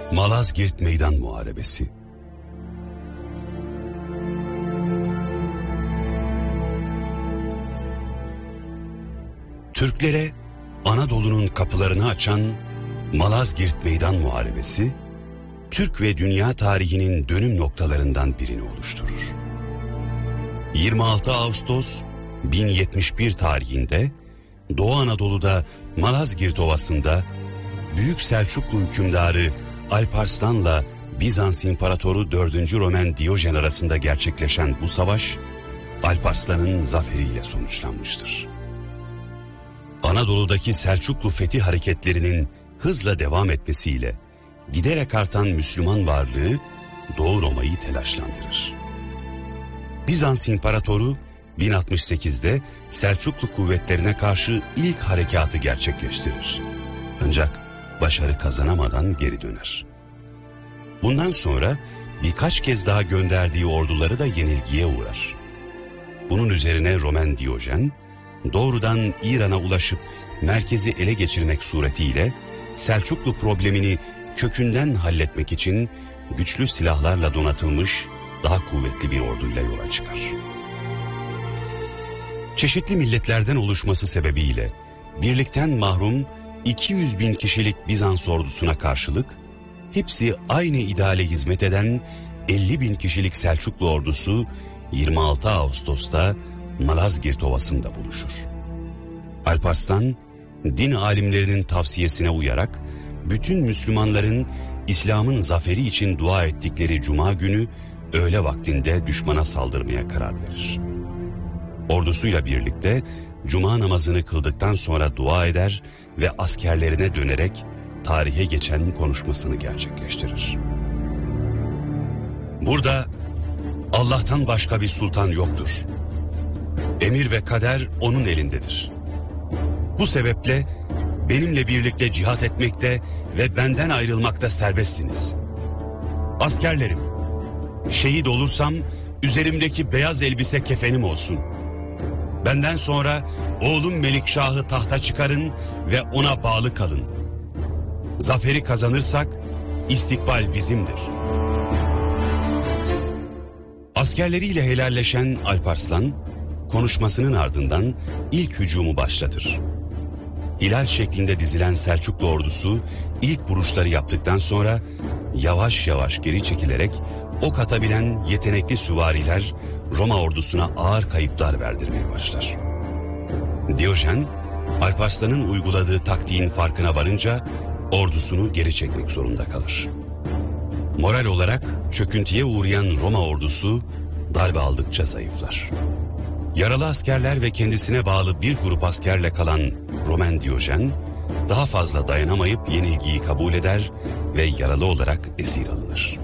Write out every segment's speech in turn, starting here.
Malazgirt Meydan Muharebesi. Türklere Anadolu'nun kapılarını açan Malazgirt Meydan Muharebesi, Türk ve dünya tarihinin dönüm noktalarından birini oluşturur. 26 Ağustos 1071 tarihinde Doğu Anadolu'da Malazgirt Ovası'nda Büyük Selçuklu hükümdarı Alparslan'la Bizans İmparatoru 4. Roman Diyojen arasında gerçekleşen bu savaş, Alparslan'ın zaferiyle sonuçlanmıştır. Anadolu'daki Selçuklu fethi hareketlerinin hızla devam etmesiyle giderek artan Müslüman varlığı Doğu Roma'yı telaşlandırır. Bizans İmparatoru 1068'de Selçuklu kuvvetlerine karşı ilk harekatı gerçekleştirir. Ancak başarı kazanamadan geri döner. Bundan sonra birkaç kez daha gönderdiği orduları da yenilgiye uğrar. Bunun üzerine Roman Diyojen doğrudan İran'a ulaşıp merkezi ele geçirmek suretiyle Selçuklu problemini kökünden halletmek için güçlü silahlarla donatılmış daha kuvvetli bir orduyla yola çıkar. Çeşitli milletlerden oluşması sebebiyle birlikten mahrum 200 bin kişilik Bizans ordusuna karşılık hepsi aynı ideale hizmet eden 50 bin kişilik Selçuklu ordusu 26 Ağustos'ta Malazgirt Ovası'nda buluşur. Alparslan, din alimlerinin tavsiyesine uyarak bütün Müslümanların İslam'ın zaferi için dua ettikleri Cuma günü öğle vaktinde düşmana saldırmaya karar verir. Ordusuyla birlikte Cuma namazını kıldıktan sonra dua eder ve askerlerine dönerek tarihe geçen konuşmasını gerçekleştirir. Burada Allah'tan başka bir sultan yoktur. Emir ve kader onun elindedir. Bu sebeple benimle birlikte cihat etmekte ve benden ayrılmakta serbestsiniz. Askerlerim, şehit olursam üzerimdeki beyaz elbise kefenim olsun. Benden sonra oğlum Melikşah'ı tahta çıkarın ve ona bağlı kalın. Zaferi kazanırsak istikbal bizimdir. Askerleriyle helalleşen Alparslan konuşmasının ardından ilk hücumu başlatır. Hilal şeklinde dizilen Selçuklu ordusu ilk vuruşları yaptıktan sonra yavaş yavaş geri çekilerek ok atabilen yetenekli süvariler Roma ordusuna ağır kayıplar verdirmeye başlar. Diyojen, Alparslan'ın uyguladığı taktiğin farkına varınca ordusunu geri çekmek zorunda kalır. Moral olarak çöküntüye uğrayan Roma ordusu darbe aldıkça zayıflar. Yaralı askerler ve kendisine bağlı bir grup askerle kalan Roman Diyojen daha fazla dayanamayıp yenilgiyi kabul eder ve yaralı olarak esir alınır.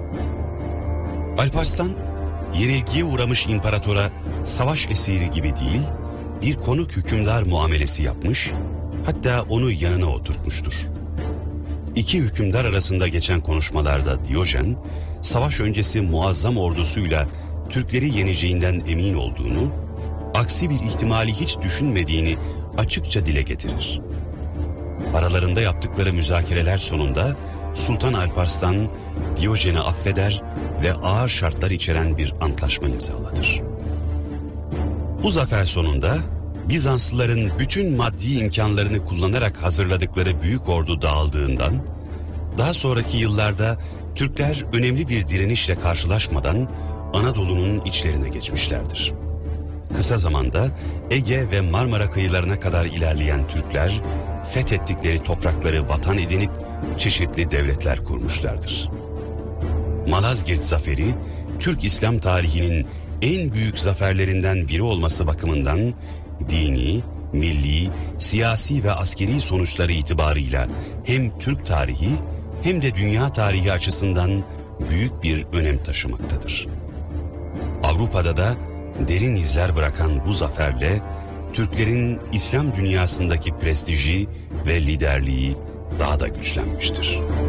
Alparslan, yenilgiye uğramış imparatora savaş esiri gibi değil, bir konuk hükümdar muamelesi yapmış, hatta onu yanına oturtmuştur. İki hükümdar arasında geçen konuşmalarda Diyojen, savaş öncesi muazzam ordusuyla Türkleri yeneceğinden emin olduğunu, aksi bir ihtimali hiç düşünmediğini açıkça dile getirir. Aralarında yaptıkları müzakereler sonunda Sultan Alparslan Diyojen'i affeder ve ağır şartlar içeren bir antlaşma imzalatır. Bu zafer sonunda Bizanslıların bütün maddi imkanlarını kullanarak hazırladıkları büyük ordu dağıldığından, daha sonraki yıllarda Türkler önemli bir direnişle karşılaşmadan Anadolu'nun içlerine geçmişlerdir. Kısa zamanda Ege ve Marmara kıyılarına kadar ilerleyen Türkler, fethettikleri toprakları vatan edinip çeşitli devletler kurmuşlardır. Malazgirt zaferi, Türk İslam tarihinin en büyük zaferlerinden biri olması bakımından dini, milli, siyasi ve askeri sonuçları itibarıyla hem Türk tarihi hem de dünya tarihi açısından büyük bir önem taşımaktadır. Avrupa'da da derin izler bırakan bu zaferle Türklerin İslam dünyasındaki prestiji ve liderliği daha da güçlenmiştir.